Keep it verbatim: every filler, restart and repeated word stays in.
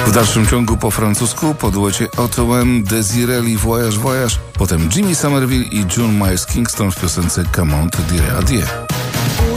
W dalszym ciągu po francusku po duecie Otoen, Desiree Voyage Voyage, potem Jimmy Somerville i June Miles Kingston w piosence Come On To Dire Adieu.